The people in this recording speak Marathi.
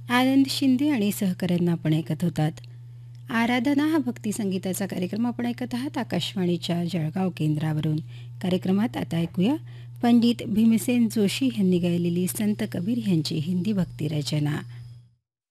आनंद शिंदे आणि सहकाऱ्यांना आपण ऐकत होतात. आराधना हा भक्तिसंगीताचा कार्यक्रम आपण ऐकत आहात आकाशवाणीच्या जळगाव केंद्रावरून. कार्यक्रमात आता ऐकूया पंडित भीमसेन जोशी यांनी गायलेली संत कबीर यांची हिंदी भक्ती रचना.